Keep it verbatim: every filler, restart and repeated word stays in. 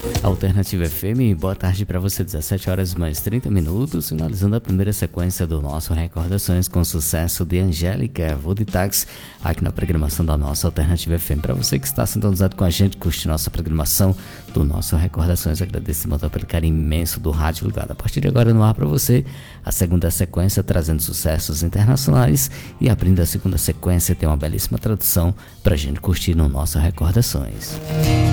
Alternativa F M, boa tarde para você, dezessete horas mais trinta minutos, finalizando a primeira sequência do nosso Recordações com sucesso de Angélica, Voo de Táxi, aqui na programação da nossa Alternativa F M. Para você que está sintonizado com a gente, curte nossa programação do nosso Recordações, agradecimento pelo carinho imenso do rádio ligado. A partir de agora no ar para você, a segunda sequência trazendo sucessos internacionais e abrindo a segunda sequência tem uma belíssima tradução para a gente curtir no nosso Recordações.